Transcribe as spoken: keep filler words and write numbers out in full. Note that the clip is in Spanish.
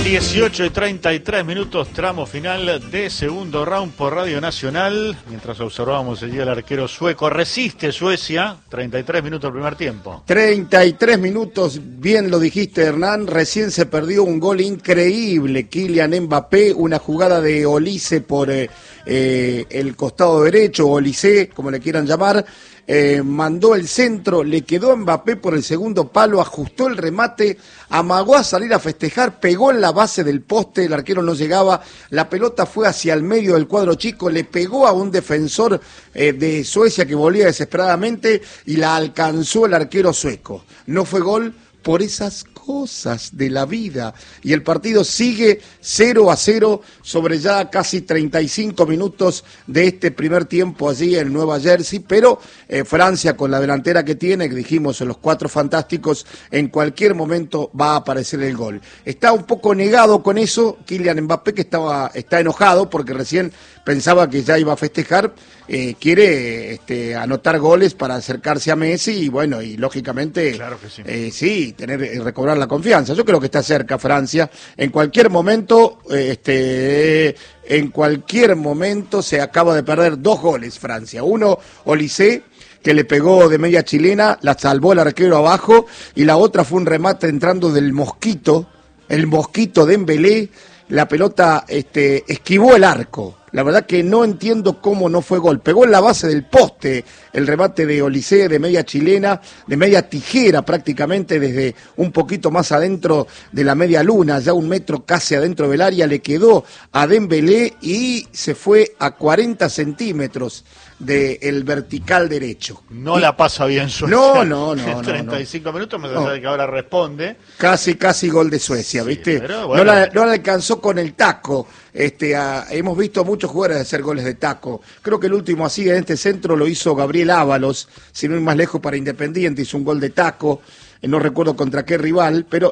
dieciocho y treinta y tres minutos, tramo final de segundo round por Radio Nacional. Mientras observábamos allí al arquero sueco, resiste Suecia, treinta y tres minutos el primer tiempo. treinta y tres minutos, bien lo dijiste, Hernán, recién se perdió un gol increíble, Kylian Mbappé, una jugada de Olise por eh, eh, el costado derecho, Olise, como le quieran llamar. Eh, mandó el centro, le quedó a Mbappé por el segundo palo, ajustó el remate, amagó a salir a festejar, pegó en la base del poste, el arquero no llegaba, la pelota fue hacia el medio del cuadro chico, le pegó a un defensor eh, de Suecia que volvía desesperadamente y la alcanzó el arquero sueco. No fue gol por esas cosas de la vida. Y el partido sigue cero a cero sobre ya casi treinta y cinco minutos de este primer tiempo allí en Nueva Jersey, pero eh, Francia con la delantera que tiene, que dijimos en los cuatro fantásticos, en cualquier momento va a aparecer el gol. Está un poco negado con eso Kylian Mbappé, que estaba está enojado porque recién pensaba que ya iba a festejar, eh, quiere este, anotar goles para acercarse a Messi y bueno, y lógicamente claro que sí. Eh, sí, tener eh, recobrar la confianza. Yo creo que está cerca Francia. En cualquier momento, eh, este, en cualquier momento se acaba de perder dos goles Francia. Uno, Olise, que le pegó de media chilena, la salvó el arquero abajo, y la otra fue un remate entrando del Mosquito, el Mosquito de Dembélé, la pelota este, esquivó el arco. La verdad que no entiendo cómo no fue gol. Pegó en la base del poste el remate de Olise de media chilena, de media tijera prácticamente, desde un poquito más adentro de la media luna, ya un metro casi adentro del área, le quedó a Dembélé y se fue a cuarenta centímetros del vertical derecho. No y... la pasa bien Suecia. No, no, no. En treinta y cinco no, minutos, me no. parece que ahora responde. Casi, casi gol de Suecia, sí, ¿viste? Pero bueno. no, la, no la alcanzó con el taco. Este, a, hemos visto muchos jugadores hacer goles de taco. Creo que el último así en este centro lo hizo Gabriel Ábalos, si no ir más lejos para Independiente, hizo un gol de taco. No recuerdo contra qué rival, pero